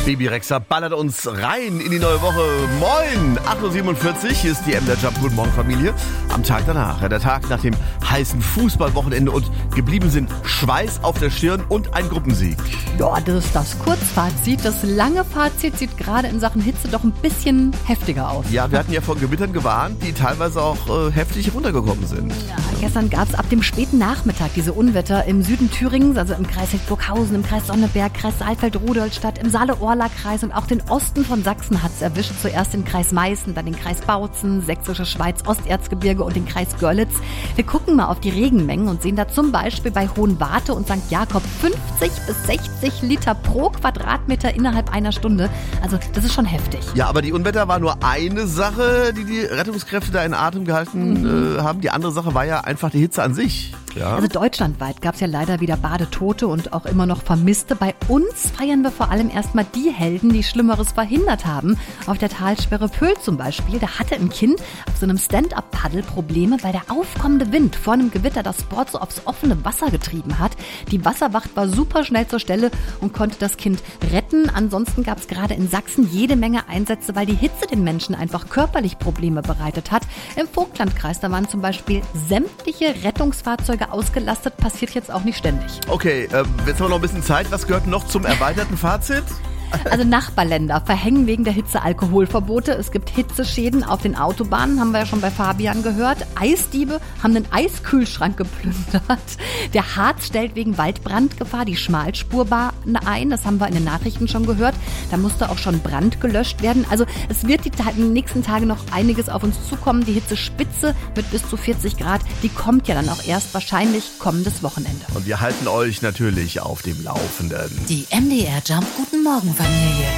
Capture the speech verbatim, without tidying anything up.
Baby Rexha ballert uns rein in die neue Woche. Moin! acht Uhr siebenundvierzig, hier ist die M D R Jump. Guten Morgen, Familie. Am Tag danach, ja, der Tag nach dem heißen Fußballwochenende, und geblieben sind Schweiß auf der Stirn und ein Gruppensieg. Ja, das ist das Kurzfazit. Das lange Fazit sieht gerade in Sachen Hitze doch ein bisschen heftiger aus. Ja, wir hatten ja vor Gewittern gewarnt, die teilweise auch äh, heftig runtergekommen sind. Ja, gestern gab es ab dem späten Nachmittag diese Unwetter im Süden Thüringens, also im Kreis Hildburghausen, im Kreis Sonneberg, Kreis Saalfeld-Rudolstadt, im Saale-Orla-Kreis, und auch den Osten von Sachsen hat es erwischt. Zuerst den Kreis Meißen, dann den Kreis Bautzen, Sächsische Schweiz, Osterzgebirge und den Kreis Görlitz. Wir gucken mal auf die Regenmengen und sehen da zum Beispiel bei Hohenwarte und Sankt Jakob fünfzig bis sechzig Liter pro Quadratmeter innerhalb einer Stunde. Also das ist schon heftig. Ja, aber die Unwetter war nur eine Sache, die die Rettungskräfte da in Atem gehalten mhm. äh, haben. Die andere Sache war ja einfach die Hitze an sich. Ja. Also deutschlandweit gab es ja leider wieder Badetote und auch immer noch Vermisste. Bei uns feiern wir vor allem erstmal die Helden, die Schlimmeres verhindert haben. Auf der Talsperre Pöhl zum Beispiel, da hatte ein Kind auf so einem Stand-Up-Paddel Probleme, weil der aufkommende Wind vor einem Gewitter das Board so aufs offene Wasser getrieben hat. Die Wasserwacht war super schnell zur Stelle und konnte das Kind retten. Ansonsten gab es gerade in Sachsen jede Menge Einsätze, weil die Hitze den Menschen einfach körperlich Probleme bereitet hat. Im Vogtlandkreis, da waren zum Beispiel sämtliche Rettungsfahrzeuge ausgelastet, passiert jetzt auch nicht ständig. Okay, äh, jetzt haben wir noch ein bisschen Zeit. Was gehört noch zum erweiterten Fazit? Also Nachbarländer verhängen wegen der Hitze Alkoholverbote. Es gibt Hitzeschäden auf den Autobahnen, haben wir ja schon bei Fabian gehört. Eisdiebe haben einen Eiskühlschrank geplündert. Der Harz stellt wegen Waldbrandgefahr die Schmalspurbahn ein. Das haben wir in den Nachrichten schon gehört. Da musste auch schon Brand gelöscht werden. Also es wird die, die nächsten Tage noch einiges auf uns zukommen. Die Hitzespitze mit bis zu vierzig Grad, die kommt ja dann auch erst wahrscheinlich kommendes Wochenende. Und wir halten euch natürlich auf dem Laufenden. Die M D R Jump Guten Morgen Familie.